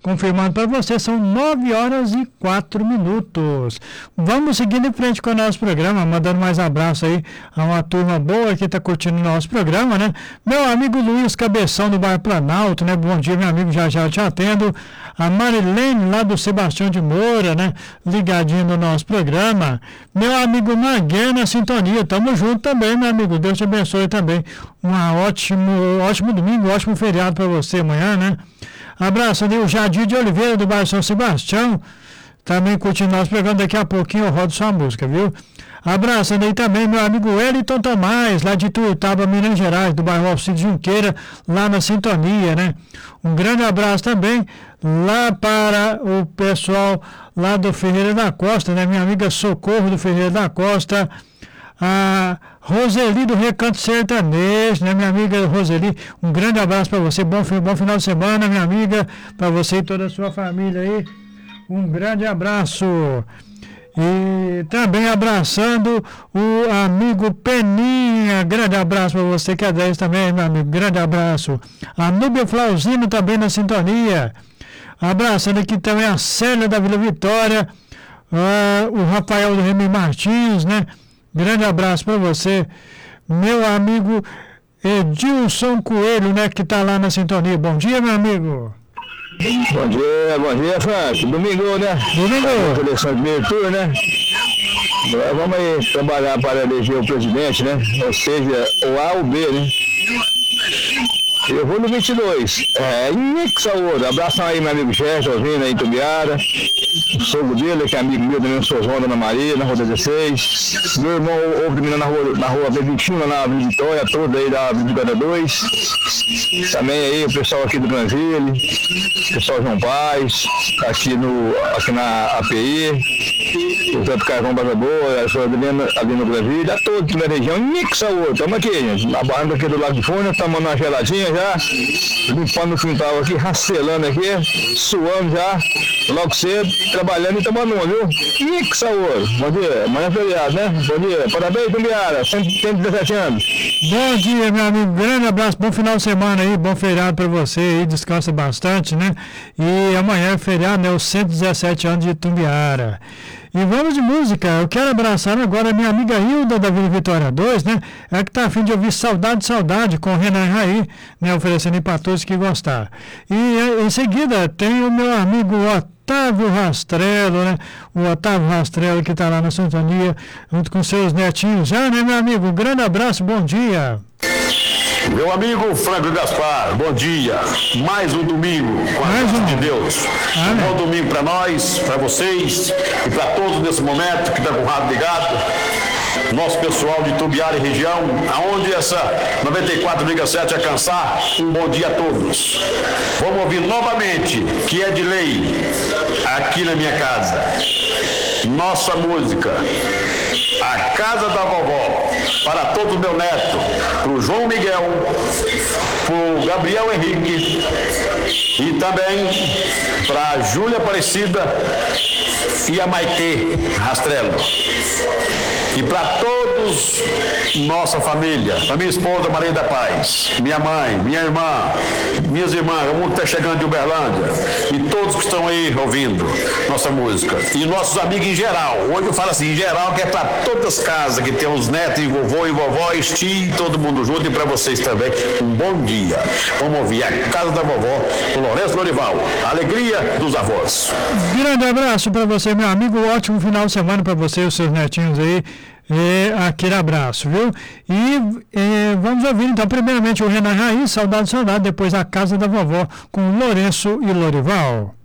Confirmando para você, são 9h04. Vamos seguindo em frente com o nosso programa, mandando mais abraço aí a uma turma boa que está curtindo o nosso programa, né? Meu amigo Luiz Cabeção do bairro Planalto, né? Bom dia, meu amigo, já eu te atendo. A Marilene lá do Sebastião de Moura, né? Ligadinho no nosso programa. Meu amigo Maguê na sintonia, tamo junto também, meu amigo, Deus te abençoe também. Um ótimo domingo, ótimo feriado para você amanhã, né? Abraço ali o Jadir de Oliveira do bairro São Sebastião, também curtindo nosso programa, daqui a pouquinho eu rodo sua música, viu? Abraço aí também meu amigo Wellington Tomás, lá de Tuiutaba, Minas Gerais, do bairro Alcides Junqueira, lá na sintonia, né? Um grande abraço também lá para o pessoal lá do Ferreira da Costa, né? Minha amiga Socorro do Ferreira da Costa, a Roseli do Recanto Sertanejo, né, minha amiga Roseli, um grande abraço para você, bom final de semana, minha amiga, para você e toda a sua família aí, um grande abraço. E também abraçando o amigo Peninha, grande abraço para você que é 10 também, meu amigo, grande abraço. A Núbia Flauzino também na sintonia, abraçando aqui também a Célia da Vila Vitória, o Rafael do Remy Martins, né? Grande abraço para você, meu amigo Edilson Coelho, né, que está lá na sintonia. Bom dia, meu amigo. Bom dia, Frank. Domingo, né? Domingo. Eleição de meio turno, né? Vamos aí trabalhar para eleger o presidente, né? Ou seja, o A ou o B, né? Eu vou no 22. Que saúde. Abração aí, meu amigo Gerson, ouvindo aí em Tumbiara. O sogro dele, que é amigo meu, também sou João, Dona Maria, na rua 16. Meu irmão ouve menina na rua B21, lá na Avenida Vitória, toda aí da Avenida 2. Também aí o pessoal aqui do Granville, o pessoal João Paz, aqui na API, o Zé do Carvão Barra Boa, a senhora ali no Granville, a todos na região. Que saúde. Estamos aqui, gente. Na barra aqui do lado de Fúnia, estamos numa geladinha já, limpando o quintal aqui, racelando aqui, suando já, logo cedo, trabalhando e tomando um, viu? Que saúde. Bom dia. Amanhã é feriado, né? Bom dia. Parabéns, Tumbiara. 117 anos. Bom dia, meu amigo. Grande abraço. Bom final de semana aí. Bom feriado para você aí. Descansa bastante, né? E amanhã é feriado, né? Os 117 anos de Tumbiara. E vamos de música. Eu quero abraçar agora a minha amiga Hilda da Vila Vitória 2, né? Ela que tá a fim de ouvir Saudade com o Renan Raí, né? Oferecendo para todos que gostar. E em seguida tem o meu amigo Otávio Rastrello, né? O Otávio Rastrello que está lá na sintonia, junto com seus netinhos. Já, né, meu amigo? Um grande abraço, bom dia. Meu amigo Franco Gaspar, bom dia. Mais um domingo com a graça de Deus. Um bom domingo para nós, para vocês e para todos nesse momento que está com o rádio ligado. Nosso pessoal de Tumbiara e região, aonde essa 94,7 alcançar, um bom dia a todos. Vamos ouvir novamente, que é de lei, aqui na minha casa. Nossa música, A Casa da Vovó, para todo o meu neto, para o João Miguel, para o Gabriel Henrique e também para a Júlia Aparecida e a Maitê Rastrello. E para todos, nossa família, a minha esposa Maria da Paz, minha mãe, minha irmã, minhas irmãs, o mundo está chegando de Uberlândia, e todos que estão aí ouvindo nossa música, e nossos amigos em geral. Hoje eu falo assim, em geral, que é para todas as casas que tem os netos, e vovô e vovó, e todo mundo junto, e para vocês também, um bom dia. Vamos ouvir A Casa da Vovó, do Lourenço Lorival, a alegria dos avós. Grande abraço para você, meu amigo, ótimo final de semana para você e os seus netinhos aí. Aquele abraço, viu? E vamos ouvir então primeiramente o Renan Raiz, Saudade, depois A Casa da Vovó com Lourenço e Lorival.